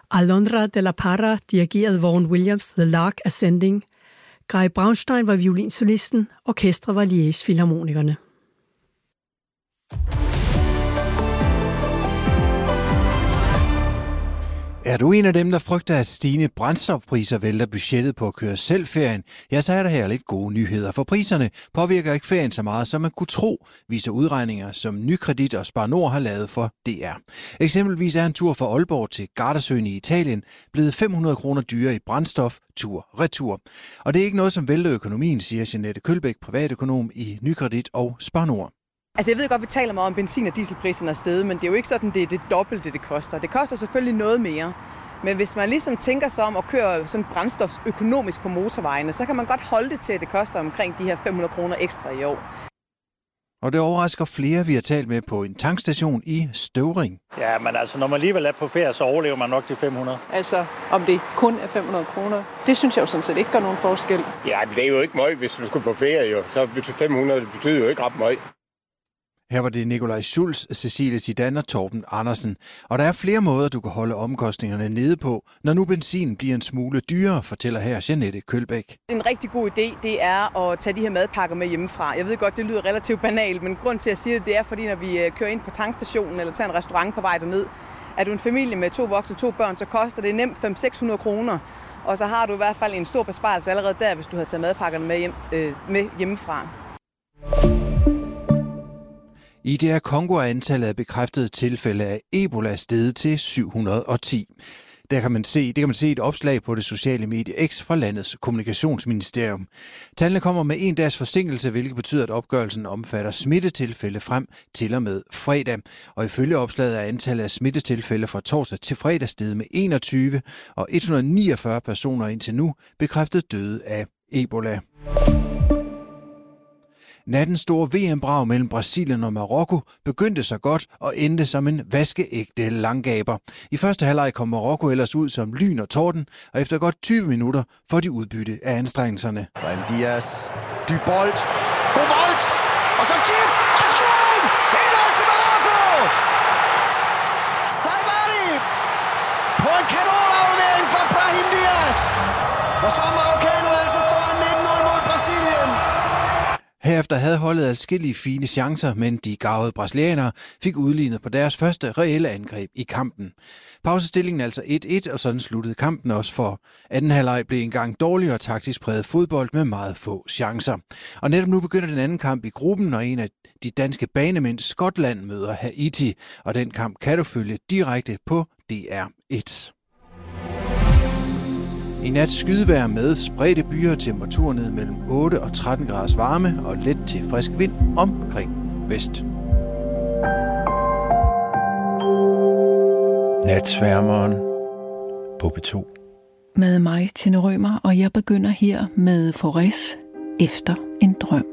Alondra de la Parra dirigerede Vaughan Williams' The Lark Ascending. Guy Braunstein var violinsolisten, orkestret var Liège Filharmonikerne. Er du en af dem, der frygter, at stigende brændstofpriser vælter budgettet på at køre selv ferien, ja, så er der her lidt gode nyheder, for priserne påvirker ikke ferien så meget, som man kunne tro, viser udregninger, som Nykredit og Spar Nord har lavet for DR. Eksempelvis er en tur fra Aalborg til Gardasøen i Italien blevet 500 kroner dyrere i brændstof tur-retur. Og det er ikke noget, som vælter økonomien, siger Jeanette Kølbæk, privatøkonom i Nykredit og Spar Nord. Altså jeg ved godt, vi taler meget om benzin- og dieselpriserne er steget, men det er jo ikke sådan, det er det dobbelte, det koster. Det koster selvfølgelig noget mere. Men hvis man ligesom tænker sig om at køre sådan brændstof økonomisk på motorvejene, så kan man godt holde det til, at det koster omkring de her 500 kroner ekstra i år. Og det overrasker flere, vi har talt med på en tankstation i Støvring. Ja, men altså, når man alligevel er på ferie, så overlever man nok de 500. Altså, om det kun er 500 kroner, det synes jeg jo sådan set ikke gør nogen forskel. Ja, men det er jo ikke meget, hvis du skal på ferie, jo. Så betyder 500, det betyder jo ikke ret meget. Her var det Nikolaj Schulz, Cecilie Zidane og Torben Andersen. Og der er flere måder, du kan holde omkostningerne nede på, når nu benzin bliver en smule dyrere, fortæller her Jeanette Kølbæk. En rigtig god idé, det er at tage de her madpakker med hjemmefra. Jeg ved godt, det lyder relativt banalt, men grund til at sige det, det er, fordi når vi kører ind på tankstationen eller tager en restaurant på vej derned, er du en familie med 2 voksne og 2 børn, så koster det nemt 500-600 kroner. Og så har du i hvert fald en stor besparelse allerede der, hvis du har taget madpakkerne med hjemmefra. I DR Congo er antallet af bekræftede tilfælde af Ebola steget til 710. Det kan man se i et opslag på det sociale medie X fra landets kommunikationsministerium. Tallene kommer med en dags forsinkelse, hvilket betyder, at opgørelsen omfatter smittetilfælde frem til og med fredag. Og ifølge opslaget er antallet af smittetilfælde fra torsdag til fredag steget med 21, og 149 personer indtil nu bekræftet døde af Ebola. Nattens store VM-brag mellem Brasilien og Marokko begyndte så godt og endte som en vaskeægte langgaber. I første halvleg kom Marokko ellers ud som lyn og torden, og efter godt 20 minutter får de udbytte af anstrengelserne. Brahim Diaz, Dybolt, god bold, og så chip, og scoring! 1-0 til Marokko! Saibari på en kanonaflevering fra Brahim Diaz. Og så er marokkanerne altså foran 19-0 mod Brasilien. Herefter havde holdet adskillige fine chancer, men de garvede brasilianere fik udlignet på deres første reelle angreb i kampen. Pausestillingen altså 1-1, og sådan sluttede kampen også, for anden halvleg blev engang dårlig og taktisk præget fodbold med meget få chancer. Og netop nu begynder den anden kamp i gruppen, og en af de danske banemænd, Skotland, møder Haiti, og den kamp kan du følge direkte på DR1. I nat skydevejr med spredte byer, temperaturer ned mellem 8 og 13 graders varme og let til frisk vind omkring vest. Natsværmeren på P2. Med mig, Tine Rømer, og jeg begynder her med Forrest efter en drøm.